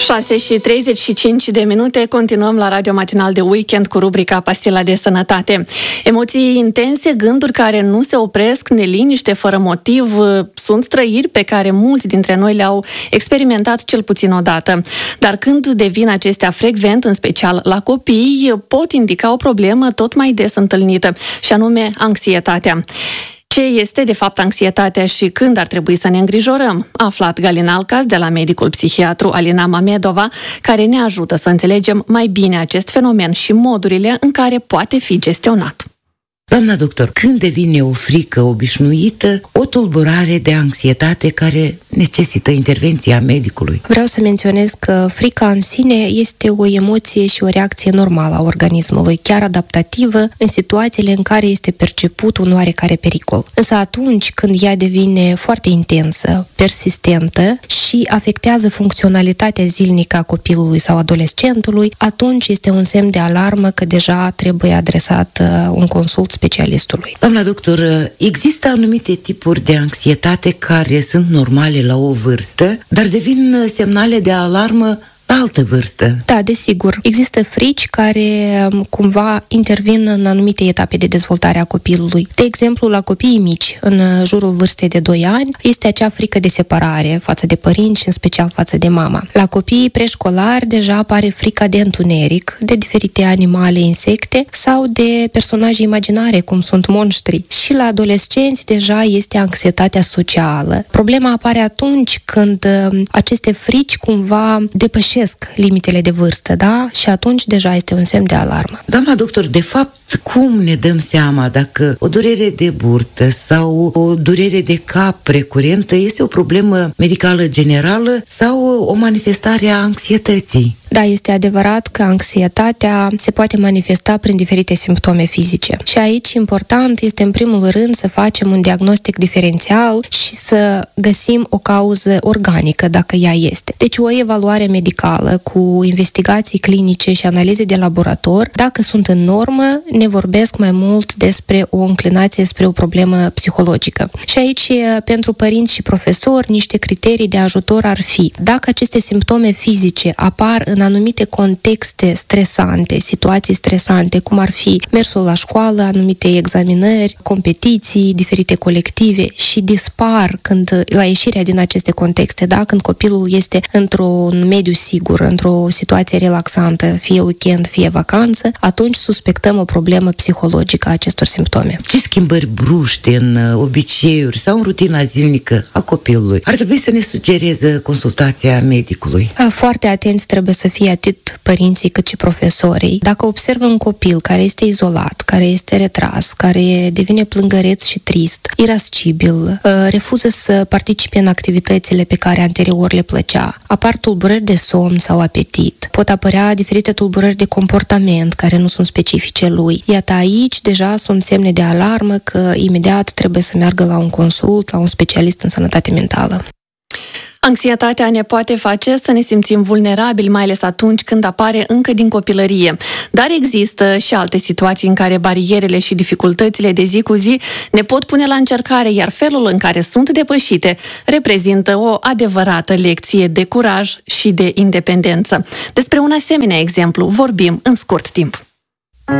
6:35, continuăm la Radio Matinal de Weekend cu rubrica Pastila de Sănătate. Emoții intense, gânduri care nu se opresc, neliniște fără motiv, sunt trăiri pe care mulți dintre noi le-au experimentat cel puțin odată. Dar când devin acestea frecvent, în special la copii, pot indica o problemă tot mai des întâlnită, și anume anxietatea. Ce este de fapt anxietatea și când ar trebui să ne îngrijorăm? A aflat Galina Alcas de la medicul psihiatru Alina Mamedova, care ne ajută să înțelegem mai bine acest fenomen și modurile în care poate fi gestionat. Doamna doctor, când devine o frică obișnuită, o tulburare de anxietate care necesită intervenția medicului? Vreau să menționez că frica în sine este o emoție și o reacție normală a organismului, chiar adaptativă în situațiile în care este perceput un oarecare pericol. Însă atunci când ea devine foarte intensă, persistentă și afectează funcționalitatea zilnică a copilului sau adolescentului, atunci este un semn de alarmă că deja trebuie adresat un consult specialistului. Doamna doctor, există anumite tipuri de anxietate care sunt normale la o vârstă, dar devin semnale de alarmă la altă vârstă. Da, desigur. Există frici care cumva intervin în anumite etape de dezvoltare a copilului. De exemplu, la copiii mici, în jurul vârstei de 2 ani, este acea frică de separare față de părinți și în special față de mama. La copiii preșcolari deja apare frica de întuneric, de diferite animale, insecte sau de personaje imaginare, cum sunt monștri. Și la adolescenți deja este anxietatea socială. Problema apare atunci când aceste frici cumva depășesc limitele de vârstă, da? Și atunci deja este un semn de alarmă. Doamna doctor, de fapt, cum ne dăm seama dacă o durere de burtă sau o durere de cap recurentă este o problemă medicală generală sau o manifestare a anxietății? Da, este adevărat că anxietatea se poate manifesta prin diferite simptome fizice. Și aici important este în primul rând să facem un diagnostic diferențial și să găsim o cauză organică dacă ea este. Deci o evaluare medicală cu investigații clinice și analize de laborator, dacă sunt în normă, ne vorbesc mai mult despre o înclinație spre o problemă psihologică. Și aici, pentru părinți și profesori, niște criterii de ajutor ar fi: dacă aceste simptome fizice apar în anumite contexte stresante, situații stresante, cum ar fi mersul la școală, anumite examinări, competiții, diferite colective, și dispar când la ieșirea din aceste contexte, da? Când copilul este într-un mediu sigur, într-o situație relaxantă, fie weekend, fie vacanță, atunci suspectăm o problemă psihologică a acestor simptome. Ce schimbări bruște în obiceiuri sau în rutina zilnică a copilului ar trebui să ne sugereze consultația medicului? Foarte atenți trebuie să fie atât părinții cât și profesorii. Dacă observă un copil care este izolat, care este retras, care devine plângăreț și trist, irascibil, refuză să participe în activitățile pe care anterior le plăcea, apar tulburări de somn sau apetit, pot apărea diferite tulburări de comportament care nu sunt specifice lui. Iată, aici deja sunt semne de alarmă că imediat trebuie să meargă la un consult, la un specialist în sănătate mentală. Anxietatea ne poate face să ne simțim vulnerabili, mai ales atunci când apare încă din copilărie. Dar există și alte situații în care barierele și dificultățile de zi cu zi ne pot pune la încercare, iar felul în care sunt depășite reprezintă o adevărată lecție de curaj și de independență. Despre un asemenea exemplu vorbim în scurt timp.